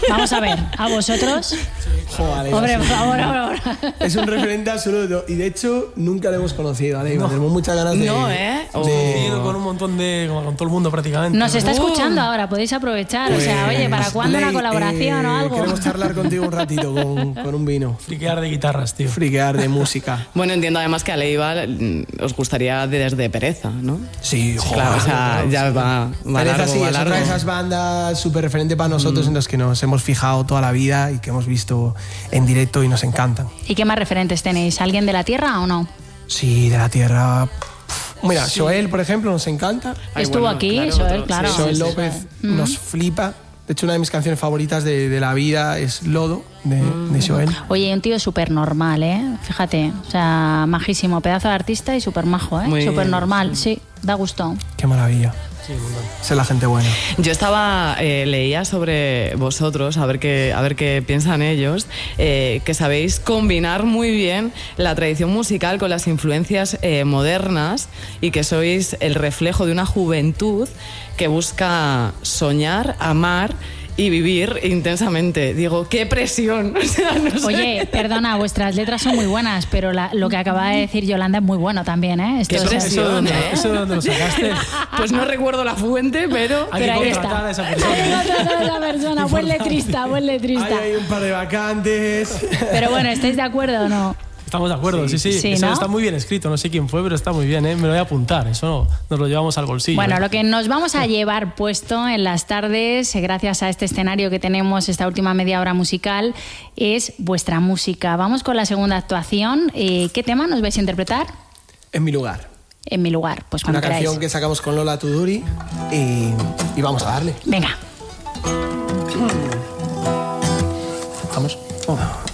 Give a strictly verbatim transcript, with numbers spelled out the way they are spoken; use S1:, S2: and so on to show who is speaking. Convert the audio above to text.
S1: Vamos a ver, ¿a vosotros?
S2: Joder,
S1: Hombre, por favor, ahora.
S2: es un referente absoluto. Y de hecho, nunca lo hemos conocido, Aleiva. No. Tenemos muchas ganas de...
S3: No, ¿eh?
S2: De...
S4: Con un montón de... con todo el mundo prácticamente.
S1: Nos está
S3: Uh.
S1: escuchando ahora, podéis aprovechar.
S2: Pues,
S1: o sea, oye, ¿para cuándo
S2: Ley,
S1: una colaboración
S2: eh,
S1: o algo?
S2: Queremos charlar contigo un ratito con, con un vino.
S4: Friquear de guitarras, tío.
S2: Friquear de música.
S3: Bueno, entiendo además que a Aleiva os gustaría desde Pereza, ¿no?
S2: Sí, joder.
S3: Claro, o sea, ya va, va
S2: Pereza
S3: largo,
S2: sí,
S3: va
S2: es otra
S3: largo.
S2: de esas bandas súper referente para nosotros mm. en las que nos hemos fijado toda la vida y que hemos visto en directo y nos encantan.
S1: ¿Y qué más referentes tenéis? ¿Alguien de la tierra o no?
S2: Sí, de la tierra. Mira, sí. Joel, por ejemplo, nos encanta.
S1: Ay, Estuvo bueno, aquí, claro, Joel, claro.
S2: Sí, Joel
S1: sí,
S2: López
S1: sí.
S2: nos
S1: mm.
S2: flipa. De hecho, una de mis canciones favoritas de, de la vida es Lodo, de, mm. de Joel.
S1: Oye, un tío súper normal, ¿eh? Fíjate, o sea, majísimo, pedazo de artista y súper majo, ¿eh? Súper normal, sí, da gusto.
S2: Qué maravilla. Sí, sé la gente buena.
S3: Yo estaba, eh, leía sobre vosotros, a ver qué, a ver qué piensan ellos, eh, que sabéis combinar muy bien la tradición musical con las influencias eh, modernas y que sois el reflejo de una juventud que busca soñar, amar y vivir intensamente. Digo, ¡qué presión! O sea, no sé.
S1: Oye, perdona, vuestras letras son muy buenas, pero la, lo que acaba de decir Yolanda es muy bueno también, ¿eh? Esto
S3: ¡Qué
S1: es,
S3: presión!
S4: ¿Eso,
S3: ¿eh?
S4: ¿Eso de dónde lo sacaste?
S3: Pues no recuerdo la fuente, pero...
S4: Hay
S1: pero
S4: que
S1: ahí
S4: contratar
S1: está.
S4: a esa persona.
S1: Hay que contratar a esa persona. Buen letrista, buen letrista.
S2: Ahí hay un par de vacantes.
S1: Pero bueno, ¿estáis de acuerdo o no?
S4: Estamos de acuerdo, sí, sí. sí.
S1: sí
S4: eso
S1: ¿no?
S4: está muy bien escrito, no sé quién fue, pero está muy bien, ¿eh? Me lo voy a apuntar, eso no, nos lo llevamos al bolsillo.
S1: Bueno,
S4: ¿eh?
S1: lo que nos vamos a llevar puesto en las tardes, gracias a este escenario que tenemos, esta última media hora musical, es vuestra música. Vamos con la segunda actuación. Eh, ¿Qué tema nos vais a interpretar?
S2: En mi lugar.
S1: En mi lugar, pues cuando
S2: Una
S1: queráis.
S2: canción que sacamos con Lola Tuduri y, y vamos a darle.
S1: Venga.
S2: Vamos. Oh.